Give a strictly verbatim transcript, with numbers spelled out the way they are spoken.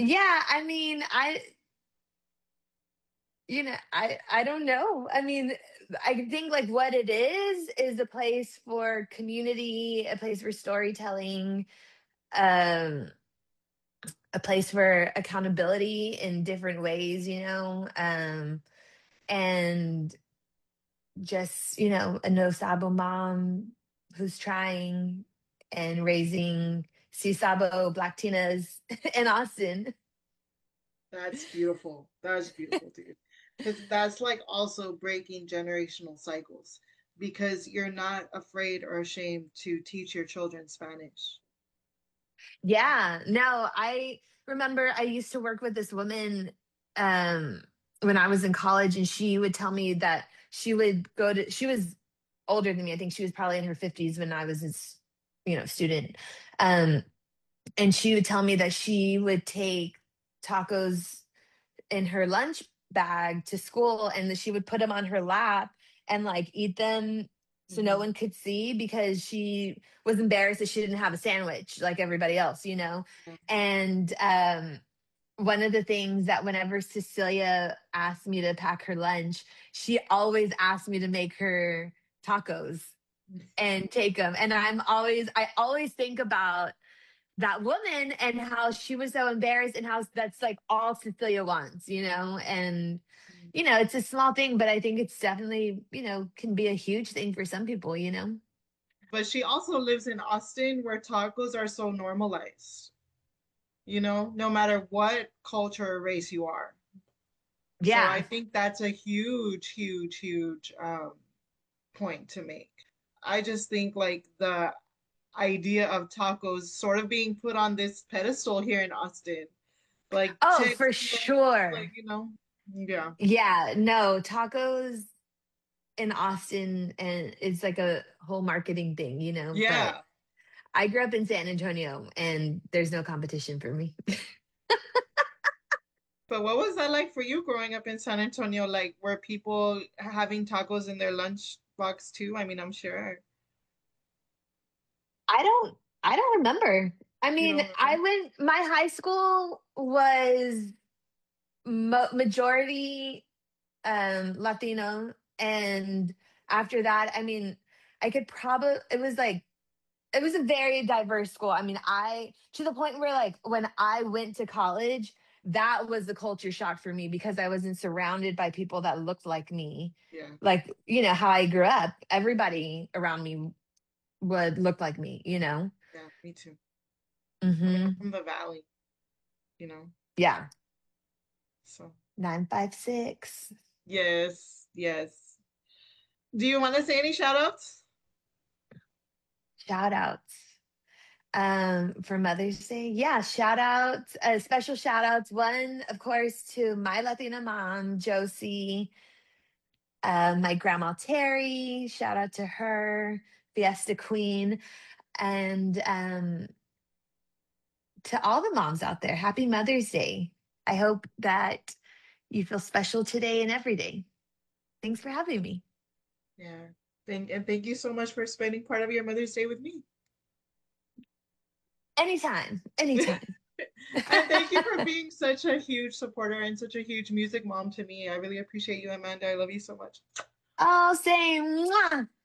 Yeah, I mean, I you know, I I don't know. I mean, I think like what it is is a place for community, a place for storytelling, um, a place for accountability in different ways, you know, um, and just, you know, a no sabo mom who's trying and raising si sabo Black Tinas in Austin. That's beautiful. That's beautiful, dude. Because that's like also breaking generational cycles because you're not afraid or ashamed to teach your children Spanish. Yeah, no, I remember I used to work with this woman um when I was in college, and she would tell me that she would go to she was older than me. I think she was probably in her fifties when I was this, you know, student. Um and she would tell me that she would take tacos in her lunch bag to school, and that she would put them on her lap and like eat them so no Hmm. one could see, because she was embarrassed that she didn't have a sandwich like everybody else, you know. And um one of the things that whenever Cecilia asked me to pack her lunch, she always asked me to make her tacos and take them. And I'm always I always think about that woman and how she was so embarrassed, and how that's like all Cecilia wants, you know? And, you know, it's a small thing, but I think it's definitely, you know, can be a huge thing for some people, you know? But she also lives in Austin where tacos are so normalized, you know, no matter what culture or race you are. So I Yeah. think that's a huge, huge, huge um, point to make. I just think like the idea of tacos sort of being put on this pedestal here in Austin. Like Oh, Chick for fil A, like, sure. you know, yeah. Yeah. No, tacos in Austin, and it's like a whole marketing thing, you know? But Yeah. I grew up in San Antonio, and there's no competition for me. But what was that like for you growing up in San Antonio? Like, were people having tacos in their lunch box too? I mean, I'm sure I don't I don't remember. I you mean, don't I remember. went my high school was mo- majority um Latino, and after that, I mean, I could probably it was like it was a very diverse school. I mean, I to the point where like when I went to college, that was the culture shock for me, because I wasn't surrounded by people that looked like me. Yeah. Like, you know, how I grew up, everybody around me would look like me, you know? Yeah, me too. I mean, I'm Hmm. from the valley, you know. Yeah. So, nine five six. yes, yes. Do you want to say any shout outs? Shout outs. Um, for Mother's Day. Yeah, shout outs, uh, special shout outs. One, of course, to my Latina mom, Josie, uh, my grandma Terry, shout out to her, Fiesta Queen, and um, to all the moms out there, happy Mother's Day. I hope that you feel special today and every day. Thanks for having me. Yeah. Thank and thank you so much for spending part of your Mother's Day with me. Anytime, anytime. And thank you for being such a huge supporter and such a huge music mom to me. I really appreciate you, Amanda. I love you so much. Oh, same. Mwah.